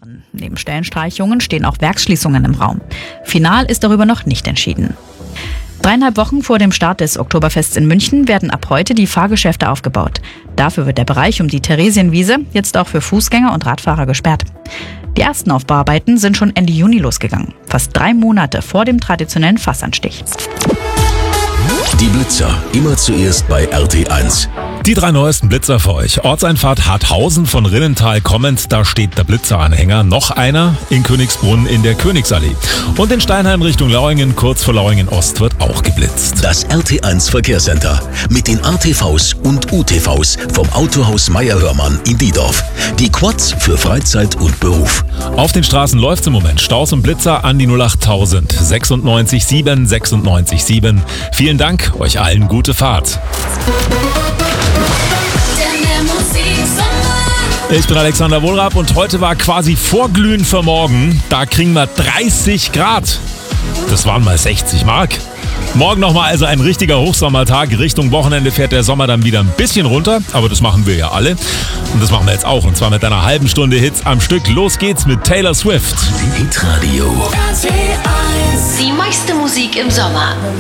Jahren. Neben Stellenstreichungen stehen auch Werksschließungen im Raum. Final ist darüber noch nicht entschieden. 3,5 Wochen vor dem Start des Oktoberfests in München werden ab heute die Fahrgeschäfte aufgebaut. Dafür wird der Bereich um die Theresienwiese jetzt auch für Fußgänger und Radfahrer gesperrt. Die ersten Aufbauarbeiten sind schon Ende Juni losgegangen, fast 3 Monate vor dem traditionellen Fassanstich. Die Blitzer, immer zuerst bei RT1. Die 3 neuesten Blitzer für euch. Ortseinfahrt Harthausen von Rinnental kommend, da steht der Blitzeranhänger. Noch einer in Königsbrunn in der Königsallee. Und in Steinheim Richtung Lauingen, kurz vor Lauingen Ost, wird auch geblitzt. Das RT1 Verkehrscenter mit den ATVs und UTVs vom Autohaus Meier-Hörmann in Diedorf. Die Quads für Freizeit und Beruf. Auf den Straßen läuft's im Moment. Staus und Blitzer an die 08000 96 7 96 7. Vielen Dank, euch allen gute Fahrt. Ich bin Alexander Wohlrab und heute war quasi Vorglühen für morgen. Da kriegen wir 30 Grad. Das waren mal 60 Mark. Morgen nochmal also ein richtiger Hochsommertag. Richtung Wochenende fährt der Sommer dann wieder ein bisschen runter. Aber das machen wir ja alle. Und das machen wir jetzt auch. Und zwar mit einer halben Stunde Hits am Stück. Los geht's mit Taylor Swift. Hitradio. Die meiste Musik im Sommer.